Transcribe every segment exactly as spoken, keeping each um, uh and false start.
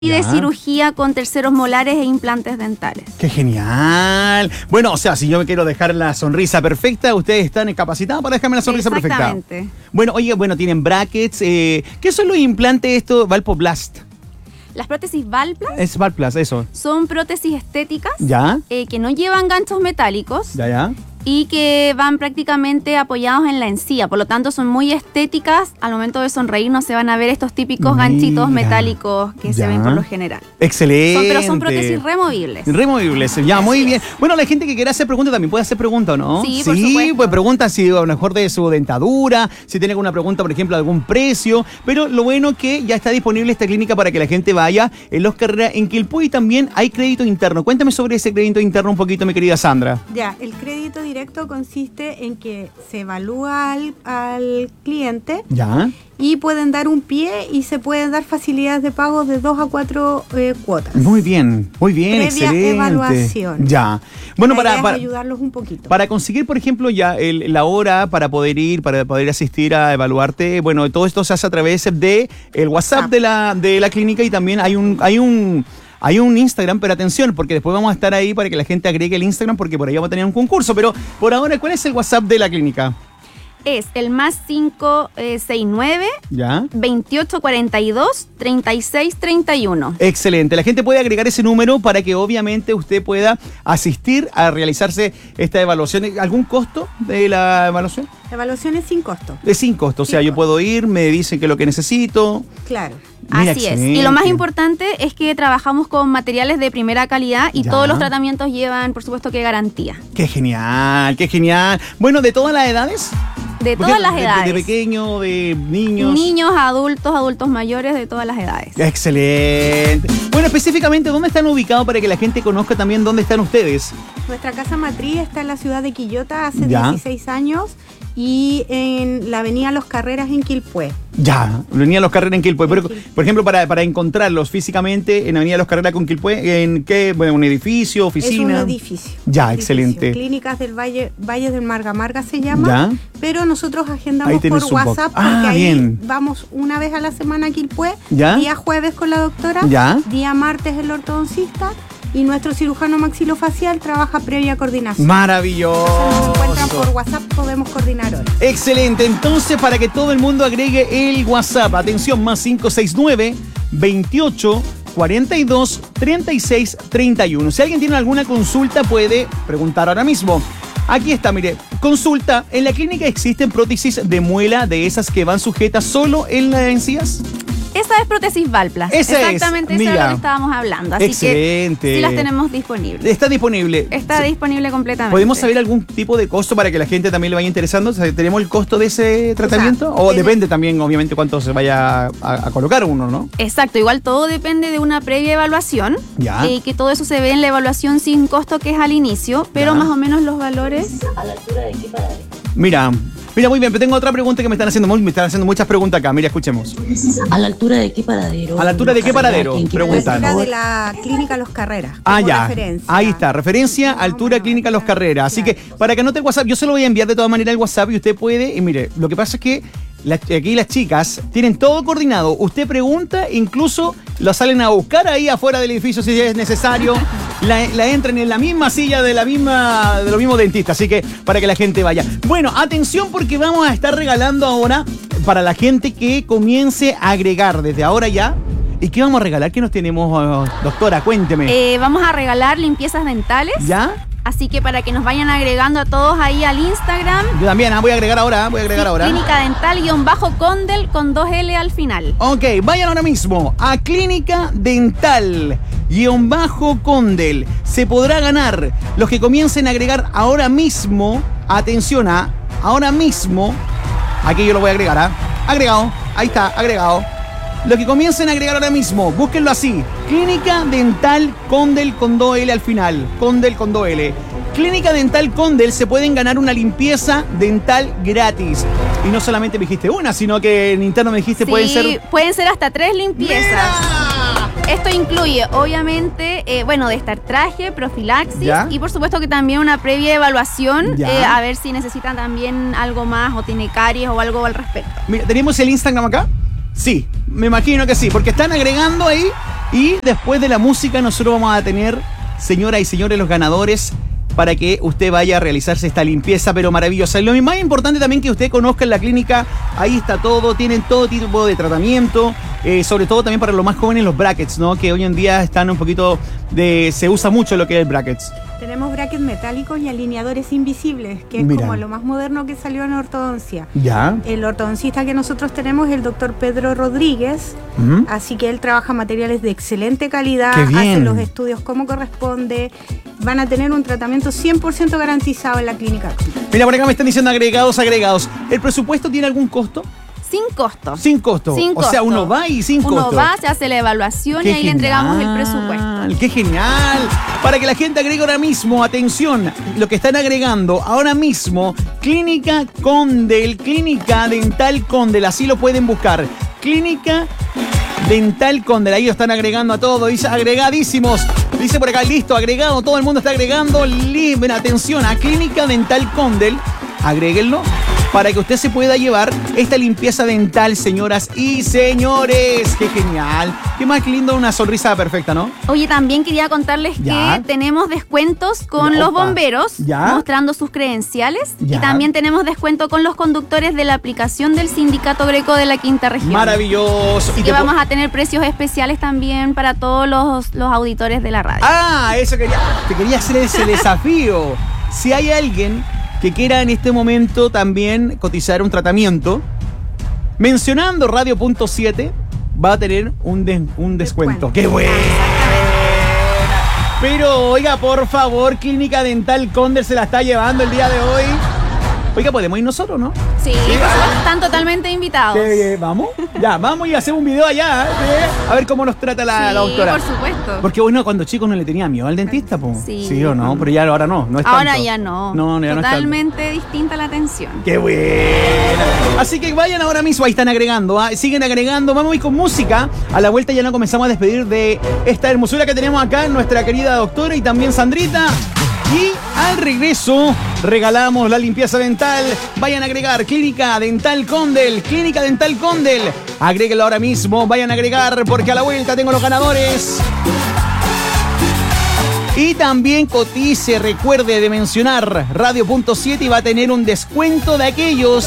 y de Ya. cirugía con terceros molares e implantes dentales. ¡Qué genial! Bueno, o sea, si yo me quiero dejar la sonrisa perfecta, ustedes están capacitados para dejarme la sonrisa perfecta. Exactamente. Bueno, oye, bueno, tienen brackets. Eh, ¿Qué son los implantes estos? Valpoplast. Las prótesis Valplas Es Valplast, eso. son prótesis estéticas ¿Ya? eh, que no llevan ganchos metálicos ¿Ya, ya? y que van prácticamente apoyados en la encía. Por lo tanto, son muy estéticas. Al momento de sonreír no se van a ver estos típicos Mira. ganchitos metálicos que se Ya. ven por lo general. Excelente. Son, pero son prótesis removibles. Removibles, ya, muy bien. Bueno, la gente que quiera hacer preguntas también puede hacer preguntas, ¿no? Sí, por supuesto. Pues pregunta si a lo mejor de su dentadura, si tiene alguna pregunta, por ejemplo, de algún precio. Pero lo bueno que ya está disponible esta clínica para que la gente vaya en Los Carreras en Quilpué y también hay crédito interno. Cuéntame sobre ese crédito interno un poquito, mi querida Sandra. Ya, el crédito directo consiste en que se evalúa al, al cliente Ya. y pueden dar un pie y se pueden dar facilidades de pago de dos a cuatro eh, cuotas. Muy bien, muy bien, Previa excelente. evaluación. Ya. Bueno, La para, idea es para, ayudarlos un poquito. para conseguir, por ejemplo, ya el- la hora para poder ir, para poder asistir a evaluarte, bueno, todo esto se hace a través de el WhatsApp de la, de la clínica y también hay un, hay un, hay un Instagram, pero atención, porque después vamos a estar ahí para que la gente agregue el Instagram, porque por ahí vamos a tener un concurso. Pero por ahora, ¿cuál es el WhatsApp de la clínica? Es el más cinco seis nueve, ¿Ya? veintiocho cuarenta y dos, treinta y seis treinta y uno. Excelente. La gente puede agregar ese número para que obviamente usted pueda asistir a realizarse esta evaluación. ¿Algún costo de la evaluación? La evaluación es sin costo. Es sin costo. O sea, Sin yo costo. puedo ir, me dicen qué es lo que necesito. Claro. Mira, Así es. excelente. Y lo más importante es que trabajamos con materiales de primera calidad y Ya. todos los tratamientos llevan, por supuesto, que garantía. Qué genial, qué genial. Bueno, ¿de todas las edades? De Por todas ejemplo, las de- edades. De, pequeño, de niños. Niños, adultos, adultos mayores, de todas las edades. Excelente. Bueno, específicamente, ¿dónde están ubicados para que la gente conozca también dónde están ustedes? Nuestra casa matriz está en la ciudad de Quillota hace Ya. dieciséis años y en la avenida Los Carreras en Quilpué. Ya, venía Los Carreras en Quilpué. Pero, Quilpué. por ejemplo, para, para encontrarlos físicamente en Avenida Los Carreras con Quilpué, ¿en qué? Bueno, un edificio, oficina. Es un edificio. Ya, Edificio. excelente. Clínicas del Valle, Valle del Marga Marga se llama. Ya. Pero nosotros Ahí agendamos por tienes un poco. WhatsApp porque Ah, ahí bien. vamos una vez a la semana a Quilpué. Ya. Día jueves con la doctora. Ya. Día martes el ortodoncista. Y nuestro cirujano maxilofacial trabaja previa coordinación. Maravilloso. Si nos encuentran por WhatsApp podemos coordinar horas. Excelente, entonces para que todo el mundo agregue el WhatsApp, atención, más cinco seis nueve, veintiocho, cuarenta y dos, treinta y seis, treinta y uno. Si alguien tiene alguna consulta puede preguntar ahora mismo. Aquí está, mire, consulta, ¿en la clínica existen prótesis de muela de esas que van sujetas solo en las encías? Esa es prótesis Valplas. Esa es, Exactamente, eso mira. es lo que estábamos hablando. Así Excelente. que sí las tenemos disponibles. Está disponible. Está Sí. disponible completamente. ¿Podemos saber algún tipo de costo para que la gente también le vaya interesando? O sea, ¿tenemos el costo de ese tratamiento? O, tiene- depende también, obviamente, cuánto se vaya a, a colocar uno, ¿no? Exacto, igual todo depende de una previa evaluación. Ya. Y que todo eso se ve en la evaluación sin costo que es al inicio, pero Ya. más o menos los valores. Mira, mira, muy bien, pero tengo otra pregunta que me están haciendo, muy- me están haciendo muchas preguntas acá. Mira, escuchemos. ¿A la altura de qué paradero? ¿A la altura de qué paradero? ¿En qué Pregunta. La Cuéntanos. altura de la clínica Los Carreras. Ah, como ya. referencia. Ahí está, referencia, Más o altura, menos, clínica Los claro, Carreras. Así claro. que para que anote el WhatsApp, yo se lo voy a enviar de todas maneras el WhatsApp y usted puede. Y mire, lo que pasa es que la- aquí las chicas tienen todo coordinado. Usted pregunta, incluso la salen a buscar ahí afuera del edificio si es necesario. La, la entran en la misma silla de la misma de los mismos dentistas. Así que para que la gente vaya. Bueno, atención porque vamos a estar regalando ahora para la gente que comience a agregar desde ahora ya. ¿Y qué vamos a regalar? ¿Qué nos tenemos, oh, doctora? Cuénteme. Eh, vamos a regalar limpiezas dentales. ¿Ya? Así que para que nos vayan agregando a todos ahí al Instagram. Yo también, ah, voy a agregar ahora, voy a agregar ahora. Clínica Dental guión bajo Condel con dos L al final. Ok, vayan ahora mismo a Clínica Dental guión bajo Condel. Se podrá ganar los que comiencen a agregar ahora mismo. Atención a ahora mismo. Aquí yo lo voy a agregar, ¿ah? Agregado, ahí está, agregado. Los que comiencen a agregar ahora mismo, búsquenlo así. Clínica Dental Condel con dos L al final. Condel con dos L. Clínica Dental Condel se pueden ganar una limpieza dental gratis. Y no solamente me dijiste una, sino que en interno me dijiste Sí, pueden ser... pueden ser hasta tres limpiezas. ¡Mira! Esto incluye, obviamente, eh, bueno, de estar traje, profilaxis ¿Ya? y por supuesto que también una previa evaluación, ¿Ya? eh, a ver si necesitan también algo más o tiene caries o algo al respecto. Mira, ¿tenemos el Instagram acá? Sí, me imagino que sí, porque están agregando ahí Y después de la música nosotros vamos a tener, señoras y señores, los ganadores para que usted vaya a realizarse esta limpieza, pero maravillosa. Y lo más importante también que usted conozca en la clínica, ahí está todo, tienen todo tipo de tratamiento, eh, sobre todo también para los más jóvenes los brackets, ¿no? Que hoy en día están un poquito de... se usa mucho lo que es el brackets. Tenemos brackets metálicos y alineadores invisibles, que es Mira. como lo más moderno que salió en ortodoncia. Ya. El ortodoncista que nosotros tenemos es el doctor Pedro Rodríguez, Ujú. así que él trabaja materiales de excelente calidad, ¡Qué bien! hace los estudios como corresponde, van a tener un tratamiento cien por ciento garantizado en la clínica. Mira, por acá me están diciendo agregados, agregados. ¿El presupuesto tiene algún costo? Sin costo. Sin costo. Sin O sea, costo. uno va y sin Uno costo. va, se hace la evaluación y ahí le entregamos el presupuesto. ¡Qué genial! Para que la gente agregue ahora mismo, atención, lo que están agregando ahora mismo, Clínica Condel, Clínica Dental Condel, así lo pueden buscar. Clínica Dental Condel, ahí lo están agregando a todo, dice agregadísimos. Dice por acá, listo, agregado, todo el mundo está agregando. Libre, atención, a Clínica Dental Condel, agréguenlo para que usted se pueda llevar esta limpieza dental, señoras y señores. ¡Qué genial! ¡Qué más lindo, una sonrisa perfecta!, ¿no? Oye, también quería contarles Ya. que tenemos descuentos con Ya, los opa. bomberos, Ya. mostrando sus credenciales. Ya. Y también tenemos descuento con los conductores de la aplicación del Sindicato Greco de la Quinta Región. Maravilloso. Así Y que te po- vamos a tener precios especiales también para todos los, los auditores de la radio. Ah, eso quería. Te quería hacer ese desafío. Si hay alguien que quiera en este momento también cotizar un tratamiento, mencionando Radio Punto siete, va a tener un, de- un descuento. Descuento. ¡Qué buena! Pero, oiga, por favor, Clínica Dental Condel se la está llevando el día de hoy. Oiga, podemos ir nosotros, ¿no? Sí, por supuesto, están totalmente invitados. ¿Qué, ¿Vamos? Ya, vamos y hacemos un video allá, ¿eh? A ver cómo nos trata la, Sí, la doctora. por supuesto. Porque bueno, cuando chicos no le tenía miedo al dentista, po. Sí. Sí o no, pero ya ahora no, no es Ahora tanto. ya no. No, ya no es tanto. Totalmente distinta la atención. ¡Qué buena! Así que vayan ahora mismo, ahí están agregando, ¿ah? Siguen agregando, vamos a ir con música. A la vuelta ya nos comenzamos a despedir de esta hermosura que tenemos acá, nuestra querida doctora y también Sandrita. Y al regreso regalamos la limpieza dental. Vayan a agregar Clínica Dental Condel, Clínica Dental Condel. Agréguenlo ahora mismo, vayan a agregar porque a la vuelta tengo los ganadores. Y también cotice, recuerde de mencionar Radio Punto siete y va a tener un descuento de aquellos.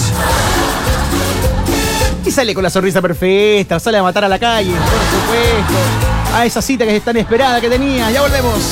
Y sale con la sonrisa perfecta, sale a matar a la calle, por supuesto. A esa cita que es tan esperada que tenía. Ya volvemos.